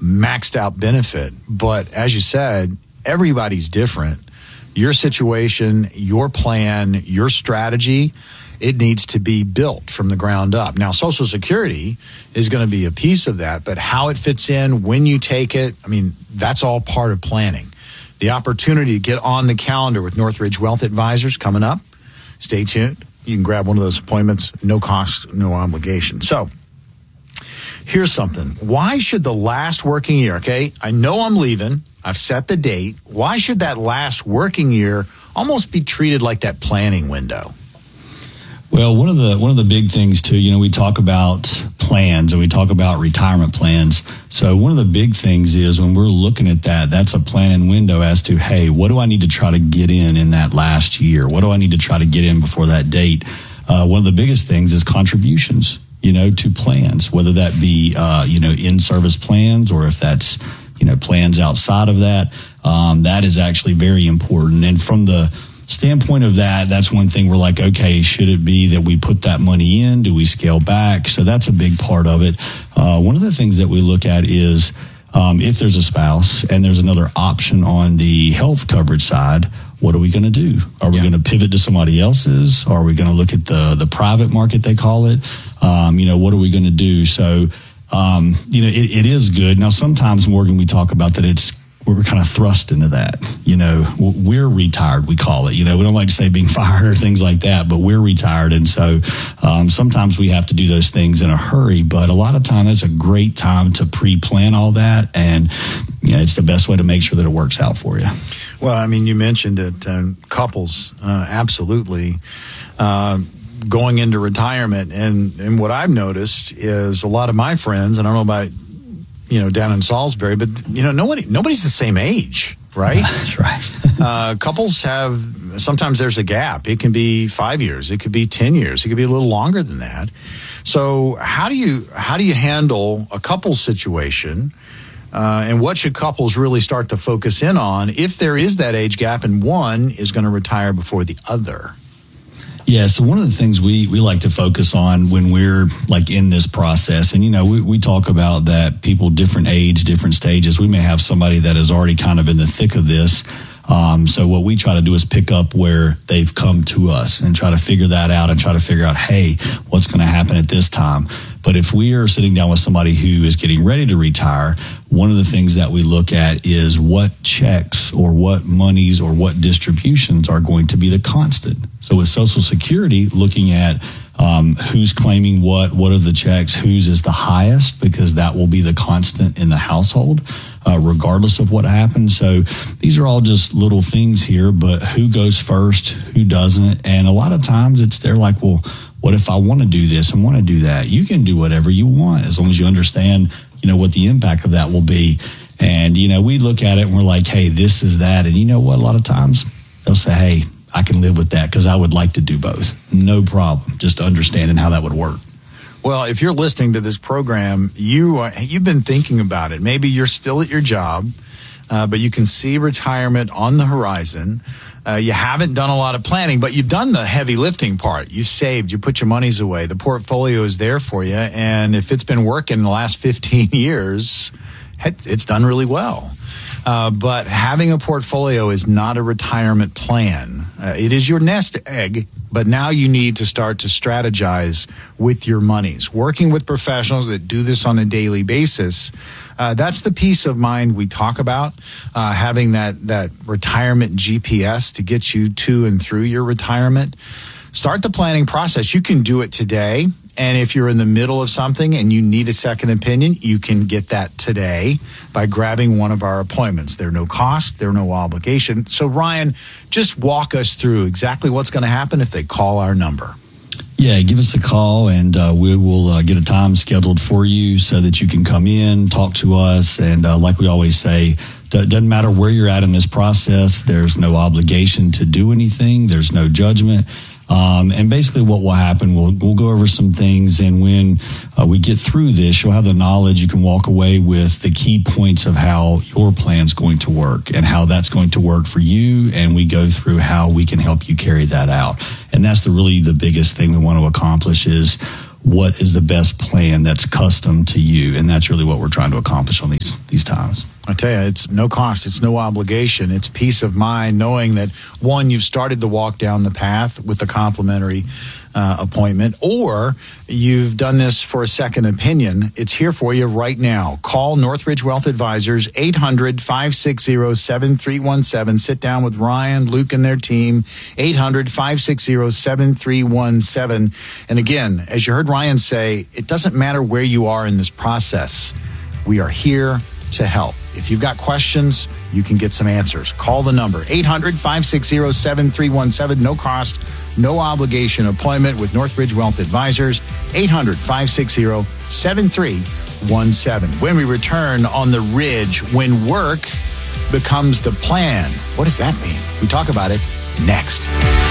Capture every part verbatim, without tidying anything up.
maxed out benefit. But as you said, everybody's different. Your situation, your plan, your strategy, it needs to be built from the ground up. Now, Social Security is going to be a piece of that, but how it fits in, when you take it, I mean, that's all part of planning. The opportunity to get on the calendar with Northridge Wealth Advisors coming up. Stay tuned. You can grab one of those appointments, no cost, no obligation. So, here's something. Why should the last working year, okay, I know I'm leaving, I've set the date. Why should that last working year almost be treated like that planning window? Well, one of the one of the big things too, you know, we talk about plans and we talk about retirement plans. So one of the big things is when we're looking at that, that's a planning window as to, hey, what do I need to try to get in in that last year? What do I need to try to get in before that date? Uh, one of the biggest things is contributions, you know, to plans, whether that be, uh, you know, in-service plans or if that's, you know, plans outside of that. Um, that is actually very important. And from the standpoint of that, that's one thing we're like, okay, should it be that we put that money in? Do we scale back? So that's a big part of it. Uh, one of the things that we look at is um, if there's a spouse and there's another option on the health coverage side, what are we going to do? Are we yeah. going to pivot to somebody else's? Are we going to look at the the private market, they call it? Um, you know, what are we going to do? So, um, you know, it, it is good. Now, sometimes, Morgan, we talk about that it's we're kind of thrust into that. You know, we're retired, we call it. You know, we don't like to say being fired or things like that, but we're retired. And so um, sometimes we have to do those things in a hurry. But a lot of time, it's a great time to pre-plan all that. And, you know, it's the best way to make sure that it works out for you. Well, I mean, you mentioned it, uh, couples, uh, absolutely. Uh, going into retirement. And, and what I've noticed is a lot of my friends, and I don't know about you know, down in Salisbury, but, you know, nobody, nobody's the same age, right? That's right. uh, couples have, sometimes there's a gap. It can be five years. It could be ten years. It could be a little longer than that. So how do you, how do you handle a couple situation? Uh, and what should couples really start to focus in on if there is that age gap and one is going to retire before the other? Yeah, so one of the things we, we like to focus on when we're like in this process, and you know, we, we talk about that people different age, different stages. We may have somebody that is already kind of in the thick of this. Um, so what we try to do is pick up where they've come to us and try to figure that out and try to figure out, hey, what's going to happen at this time? But if we are sitting down with somebody who is getting ready to retire, one of the things that we look at is what checks or what monies or what distributions are going to be the constant. So with Social Security, looking at um, who's claiming what, what are the checks, whose is the highest, because that will be the constant in the household, uh, regardless of what happens. So these are all just little things here, but who goes first, who doesn't? And a lot of times it's they're like, well, what if I want to do this and want to do that? You can do whatever you want as long as you understand, you know, what the impact of that will be. And, you know, we look at it and we're like, hey, this is that. And you know what? A lot of times they'll say, hey, I can live with that because I would like to do both. No problem. Just understanding how that would work. Well, if you're listening to this program, you, uh, you've been thinking about it. Maybe you're still at your job, uh, but you can see retirement on the horizon. Uh, you haven't done a lot of planning, but you've done the heavy lifting part. You've saved, you put your monies away. The portfolio is there for you. And if it's been working the last fifteen years, it's done really well. Uh, but having a portfolio is not a retirement plan. Uh, it is your nest egg, but now you need to start to strategize with your monies. Working with professionals that do this on a daily basis, uh, that's the peace of mind we talk about, uh, having that, that retirement G P S to get you to and through your retirement. Start the planning process. You can do it today. And if you're in the middle of something and you need a second opinion, you can get that today by grabbing one of our appointments. They're no cost, they're no obligation. So, Ryan, just walk us through exactly what's going to happen if they call our number. Yeah, give us a call and uh, we will uh, get a time scheduled for you so that you can come in, talk to us. And uh, like we always say, it doesn't matter where you're at in this process. There's no obligation to do anything. There's no judgment. Um, and basically what will happen, we'll, we'll go over some things. And when uh, we get through this, you'll have the knowledge. You can walk away with the key points of how your plan's going to work and how that's going to work for you. And we go through how we can help you carry that out. And that's the really the biggest thing we want to accomplish is what is the best plan that's custom to you. And that's really what we're trying to accomplish on these, these these times. I tell you, it's no cost, it's no obligation, it's peace of mind knowing that, one, you've started to walk down the path with the complimentary uh, appointment, or you've done this for a second opinion. It's here for you right now. Call Northridge Wealth Advisors, eight hundred, five six zero, seven three one seven. Sit down with Ryan, Luke, and their team, eight hundred, five six zero, seven three one seven. And again, as you heard Ryan say, it doesn't matter where you are in this process. We are here to help. If you've got questions, you can get some answers. Call the number, eight hundred, five six zero, seven three one seven. No cost, no obligation appointment with Northridge Wealth Advisors, eight hundred, five six zero, seven three one seven. When we return on the Ridge, when work becomes the plan, what does that mean? We talk about it next.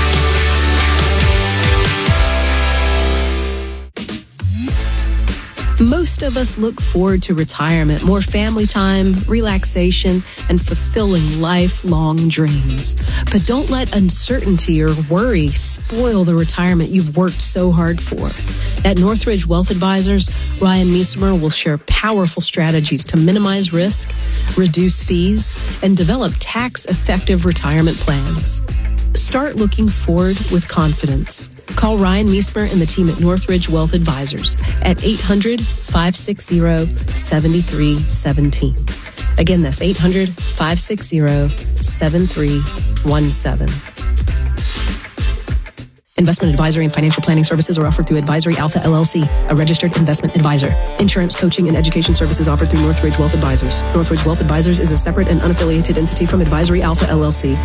Most of us look forward to retirement, more family time, relaxation, and fulfilling lifelong dreams. But don't let uncertainty or worry spoil the retirement you've worked so hard for. At Northridge Wealth Advisors, Ryan Miesemer will share powerful strategies to minimize risk, reduce fees, and develop tax-effective retirement plans. Start looking forward with confidence. Call Ryan Miesemer and the team at Northridge Wealth Advisors at eight hundred, five six zero, seven three one seven. Again, that's eight hundred, five six zero, seven three one seven. Investment advisory and financial planning services are offered through Advisory Alpha L L C, a registered investment advisor. Insurance, coaching, and education services offered through Northridge Wealth Advisors. Northridge Wealth Advisors is a separate and unaffiliated entity from Advisory Alpha L L C.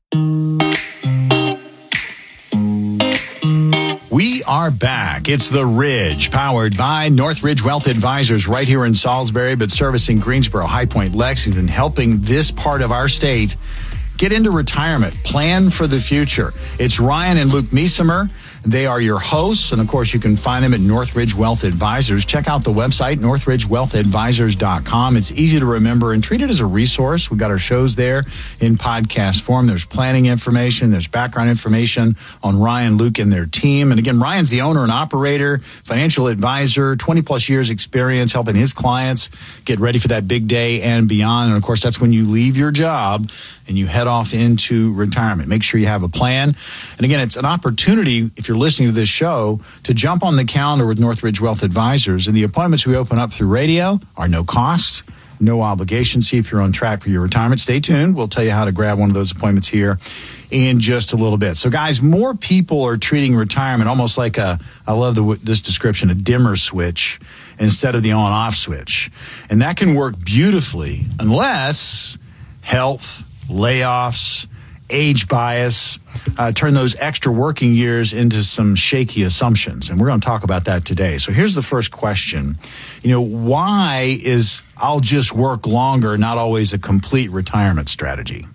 We are back. It's The Ridge, powered by Northridge Wealth Advisors right here in Salisbury, but servicing Greensboro, High Point, Lexington, helping this part of our state get into retirement, plan for the future. It's Ryan and Luke Miesemer. They are your hosts, and of course, you can find them at Northridge Wealth Advisors. Check out the website, northridge wealth advisors dot com. It's easy to remember and treat it as a resource. We've got our shows there in podcast form. There's planning information. There's background information on Ryan, Luke, and their team. And again, Ryan's the owner and operator, financial advisor, twenty plus years experience helping his clients get ready for that big day and beyond. And of course, that's when you leave your job and you head off into retirement. Make sure you have a plan. And again, it's an opportunity, if you're listening to this show, to jump on the calendar with Northridge Wealth Advisors. And the appointments we open up through radio are no cost, no obligation. See if you're on track for your retirement. Stay tuned. We'll tell you how to grab one of those appointments here in just a little bit. So guys, more people are treating retirement almost like a, I love the, this description, a dimmer switch instead of the on-off switch. And that can work beautifully unless health, layoffs, age bias, uh, turn those extra working years into some shaky assumptions. And we're going to talk about that today. So here's the first question. You know, why is I'll just work longer not always a complete retirement strategy?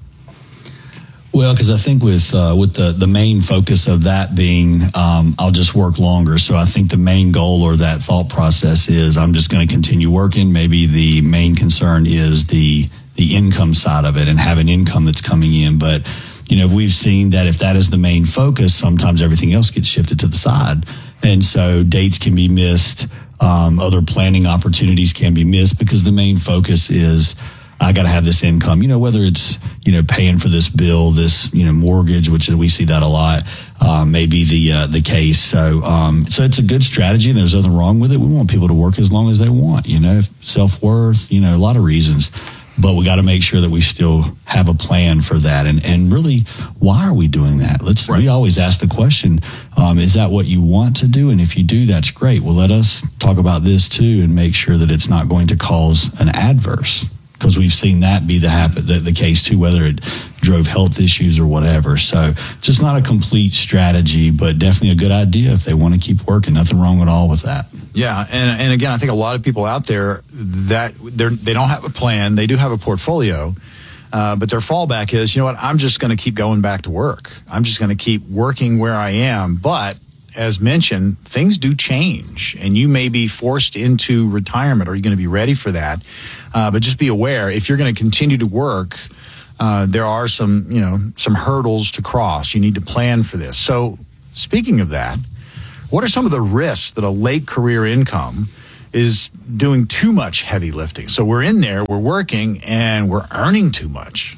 Well, because I think with uh, with the, the main focus of that being um, I'll just work longer. So I think the main goal or that thought process is I'm just going to continue working. Maybe the main concern is the the income side of it and having income that's coming in. But, you know, we've seen that if that is the main focus, sometimes everything else gets shifted to the side. And so dates can be missed. Um, other planning opportunities can be missed because the main focus is I got to have this income, you know, whether it's, you know, paying for this bill, this, you know, mortgage, which we see that a lot, uh, may be the, uh, the case. So, um, so it's a good strategy and there's nothing wrong with it. We want people to work as long as they want, you know, self-worth, you know, a lot of reasons. But we got to make sure that we still have a plan for that. And, and really, why are we doing that? Let's, right. We always ask the question, um, is that what you want to do? And if you do, that's great. Well, let us talk about this too and make sure that it's not going to cause an adverse. Because we've seen that be the, happen, the the case too, whether it drove health issues or whatever. So just not a complete strategy, but definitely a good idea if they want to keep working. Nothing wrong at all with that. Yeah, and and again, I think a lot of people out there that they're they don't have a plan. They do have a portfolio, uh, but their fallback is, you know what? I'm just going to keep going back to work. I'm just going to keep working where I am, but as mentioned, things do change, and you may be forced into retirement. Are you going to be ready for that? Uh, but just be aware, if you're going to continue to work, uh, there are some, you know, some hurdles to cross. You need to plan for this. So speaking of that, what are some of the risks that a late career income is doing too much heavy lifting. So we're in there, we're working, and we're earning too much.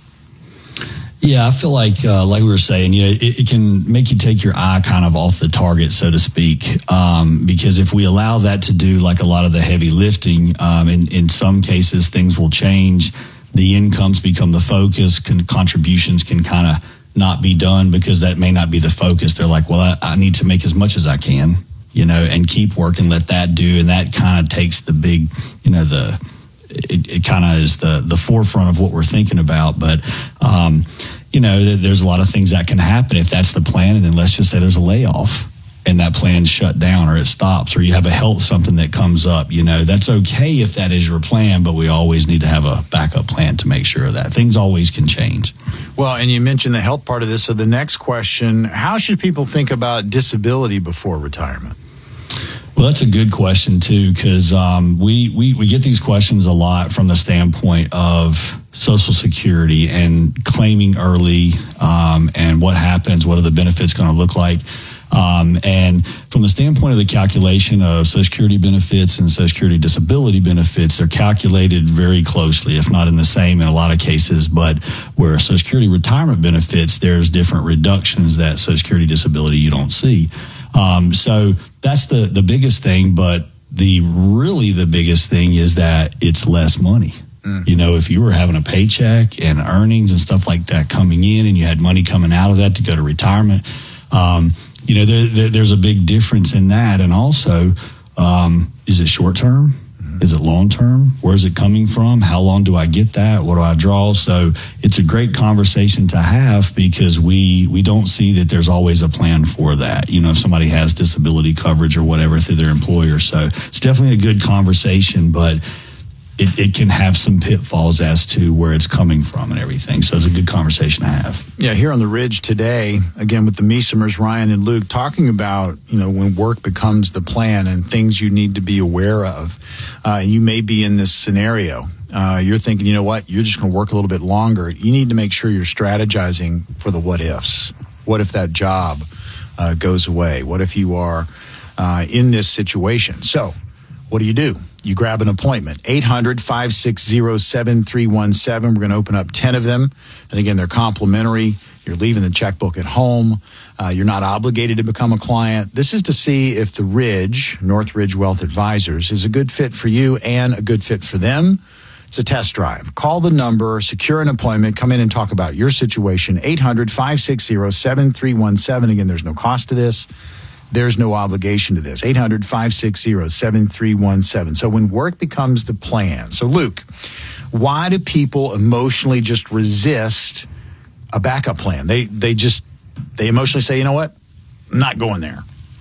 Yeah, I feel like, uh, like we were saying, you know, it, it can make you take your eye kind of off the target, so to speak. Um, because if we allow that to do like a lot of the heavy lifting, um, in, in some cases, things will change. The incomes become the focus. Con- contributions can kind of not be done because that may not be the focus. They're like, well, I, I need to make as much as I can, you know, and keep working, let that do. And that kind of takes the big, you know, the, it, it kind of is the, the forefront of what we're thinking about. But, um, you know, there's a lot of things that can happen if that's the plan. And then let's just say there's a layoff and that plan's shut down or it stops, or you have a health something that comes up. You know, that's okay if that is your plan, but we always need to have a backup plan to make sure that things always can change. Well, and you mentioned the health part of this. So the next question, how should people think about disability before retirement? Well, that's a good question, too, because um, we, we, we get these questions a lot from the standpoint of Social Security and claiming early um, and what happens, what are the benefits going to look like. Um, and from the standpoint of the calculation of Social Security benefits and Social Security disability benefits, they're calculated very closely, if not in the same in a lot of cases. But where Social Security retirement benefits, there's different reductions that Social Security disability you don't see. Um, so that's the, the biggest thing. But the really the biggest thing is that it's less money. Mm. You know, if you were having a paycheck and earnings and stuff like that coming in and you had money coming out of that to go to retirement, um, you know, there, there, there's a big difference in that. And also, um, is it short term? Mm-hmm. Is it long term? Where is it coming from? How long do I get that? What do I draw? So it's a great conversation to have because we, we don't see that there's always a plan for that. You know, if somebody has disability coverage or whatever through their employer. So it's definitely a good conversation, but It, it can have some pitfalls as to where it's coming from and everything. So it's a good conversation to have. Yeah, here on the Ridge today, again, with the Meesemers, Ryan and Luke, talking about, you know, when work becomes the plan and things you need to be aware of. Uh, you may be in this scenario. Uh, you're thinking, you know what, you're just going to work a little bit longer. You need to make sure you're strategizing for the what ifs. What if that job uh, goes away? What if you are uh, in this situation? So what do you do? You grab an appointment, eight hundred, five six zero, seven three one seven. We're going to open up ten of them. And again, they're complimentary. You're leaving the checkbook at home. Uh, you're not obligated to become a client. This is to see if the Ridge, Northridge Wealth Advisors, is a good fit for you and a good fit for them. It's a test drive. Call the number, secure an appointment, come in and talk about your situation, eight hundred, five six zero, seven three one seven. Again, there's no cost to this. There's no obligation to this. eight hundred, five six zero, seven three one seven. So when work becomes the plan. So Luke, why do people emotionally just resist a backup plan? They they just, they emotionally say, you know what? I'm not going there.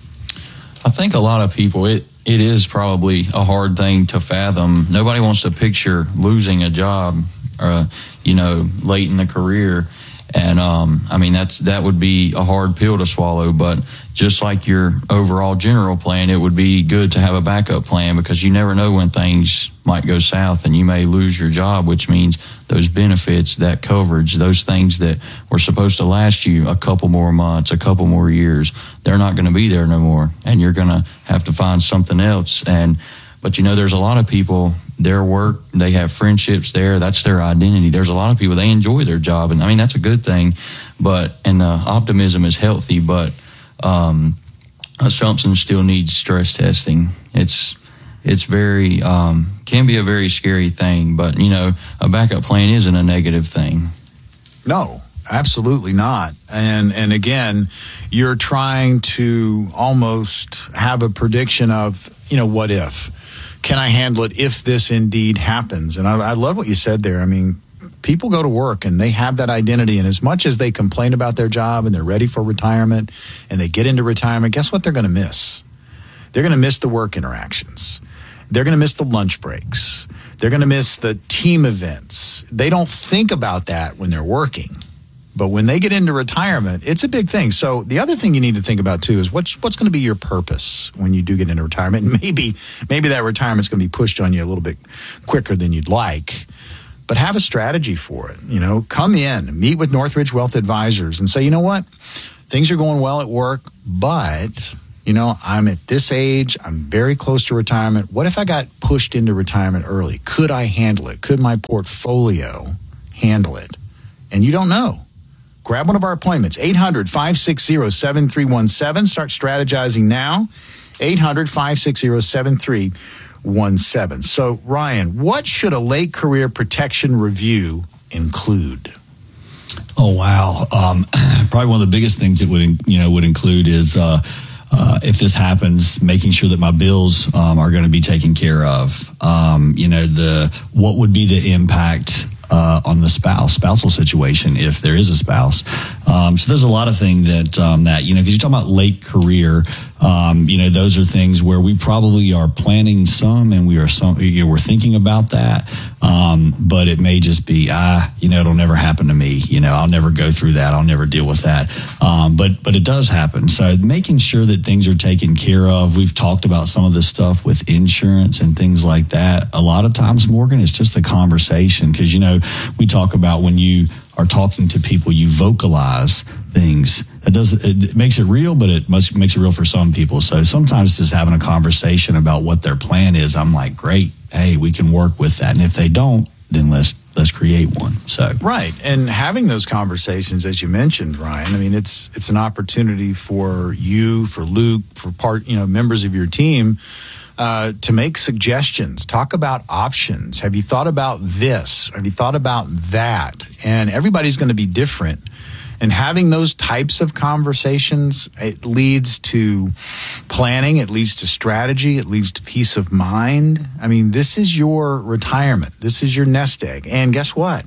I think a lot of people, it, it is probably a hard thing to fathom. Nobody wants to picture losing a job, uh, you know, late in the career. And, um, I mean, that's, that would be a hard pill to swallow, but just like your overall general plan, it would be good to have a backup plan because you never know when things might go south and you may lose your job, which means those benefits, that coverage, those things that were supposed to last you a couple more months, a couple more years, they're not going to be there no more. And you're going to have to find something else. And, but you know, there's a lot of people, their work, they have friendships there. That's their identity. There's a lot of people, they enjoy their job. And I mean, that's a good thing, but, and the optimism is healthy, but, um, assumption still needs stress testing. It's, it's very, um, can be a very scary thing, but you know, a backup plan isn't a negative thing. No, absolutely not. And, and again, you're trying to almost have a prediction of, you know, what if? Can I handle it if this indeed happens? And I, I love what you said there. I mean, people go to work and they have that identity. And as much as they complain about their job and they're ready for retirement and they get into retirement, guess what they're going to miss? They're going to miss the work interactions. They're going to miss the lunch breaks. They're going to miss the team events. They don't think about that when they're working. But when they get into retirement, it's a big thing. So the other thing you need to think about, too, is what's what's going to be your purpose when you do get into retirement. And maybe, maybe that retirement's going to be pushed on you a little bit quicker than you'd like. But have a strategy for it. You know, come in, meet with Northridge Wealth Advisors and say, you know what? Things are going well at work, but You know, I'm at this age. I'm very close to retirement. What if I got pushed into retirement early? Could I handle it? Could my portfolio handle it? And you don't know. Grab one of our appointments. eight hundred, five six zero, seven three one seven. Start strategizing now. eight hundred, five six zero, seven three one seven. So, Ryan, what should a late career protection review include? Oh, wow. Um, probably one of the biggest things it would, you know, would include is uh, uh, if this happens, making sure that my bills um, are going to be taken care of. Um, you know, the what would be the impact Uh, on the spouse, spousal situation, if there is a spouse. Um, so there's a lot of things that, um, that, you know, because you're talking about late career, um, you know, those are things where we probably are planning some and we are some, you know, we're thinking about that. Um, but it may just be, ah, you know, it'll never happen to me. You know, I'll never go through that. I'll never deal with that. Um, but, but it does happen. So making sure that things are taken care of. We've talked about some of this stuff with insurance and things like that. A lot of times, Morgan, it's just a conversation because, you know, we talk about when you are talking to people, you vocalize things. It does it makes it real, but it must makes it real for some people. So sometimes just having a conversation about what their plan is, I'm like, great, hey, we can work with that. And if they don't, then let's let's create one. So right, and having those conversations, as you mentioned, Ryan. I mean, it's it's an opportunity for you, for Luke, for part you know members of your team. Uh, to make suggestions, talk about options. Have you thought about this? Have you thought about that? And everybody's going to be different. And having those types of conversations, it leads to planning, it leads to strategy, it leads to peace of mind. I mean, this is your retirement. This is your nest egg. And guess what?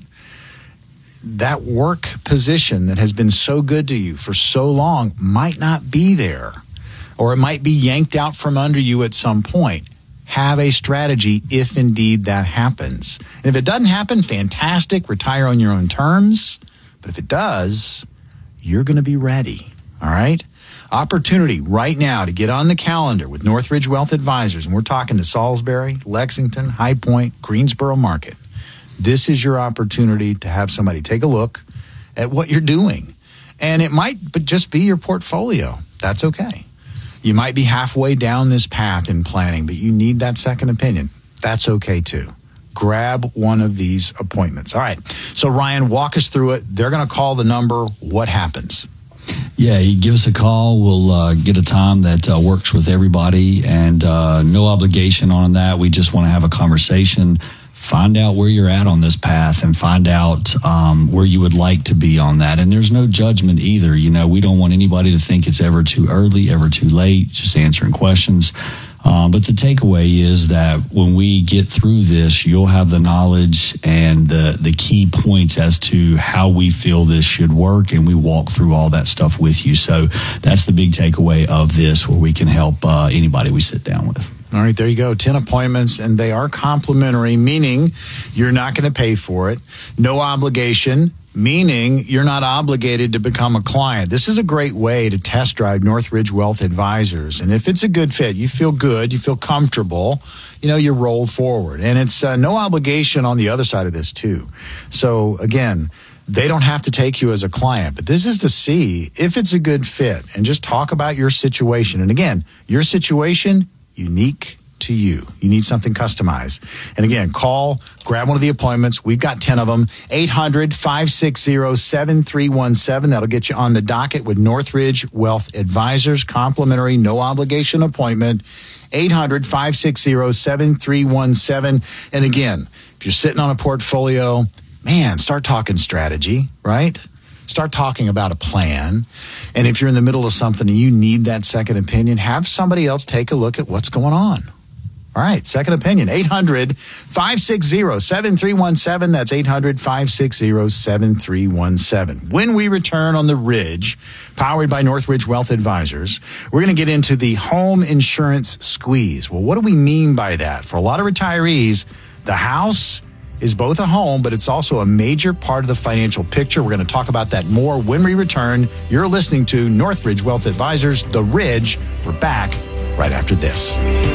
That work position that has been so good to you for so long might not be there. Or it might be yanked out from under you at some point. Have a strategy if indeed that happens. And if it doesn't happen, fantastic. Retire on your own terms. But if it does, you're going to be ready. All right? Opportunity right now to get on the calendar with Northridge Wealth Advisors. And we're talking to Salisbury, Lexington, High Point, Greensboro Market. This is your opportunity to have somebody take a look at what you're doing. And it might just be your portfolio. That's okay. You might be halfway down this path in planning, but you need that second opinion. That's okay too. Grab one of these appointments. All right. So Ryan, walk us through it. They're going to call the number. What happens? Yeah, you give us a call. We'll uh, get a time that uh, works with everybody, and uh, no obligation on that. We just want to have a conversation. Find out where you're at on this path and find out um, where you would like to be on that. And there's no judgment either. You know, we don't want anybody to think it's ever too early, ever too late, just answering questions. Um, but the takeaway is that when we get through this, you'll have the knowledge and the, the key points as to how we feel this should work. And we walk through all that stuff with you. So that's the big takeaway of this, where we can help uh, anybody we sit down with. All right, there you go. ten appointments, and they are complimentary, meaning you're not going to pay for it. No obligation, meaning you're not obligated to become a client. This is a great way to test drive Northridge Wealth Advisors. And if it's a good fit, you feel good, you feel comfortable, you know, you roll forward. And it's uh, no obligation on the other side of this, too. So, again, they don't have to take you as a client, but this is to see if it's a good fit and just talk about your situation. And again, your situation, unique to you. You need something customized. And again, call, grab one of the appointments. We've got ten of them. eight hundred, five six zero, seven three one seven. That'll get you on the docket with Northridge Wealth Advisors. Complimentary, no obligation appointment. eight hundred, five six zero, seven three one seven. And again, if you're sitting on a portfolio, man, start talking strategy, right? Start talking about a plan. And if you're in the middle of something and you need that second opinion, have somebody else take a look at what's going on. All right, second opinion, eight hundred, five six zero, seven three one seven. That's eight hundred, five six zero, seven three one seven. When we return on The Ridge, powered by Northridge Wealth Advisors, we're going to get into the home insurance squeeze. Well, what do we mean by that? For a lot of retirees, the house is both a home, but it's also a major part of the financial picture. We're going to talk about that more when we return. You're listening to Northridge Wealth Advisors, The Ridge. We're back right after this.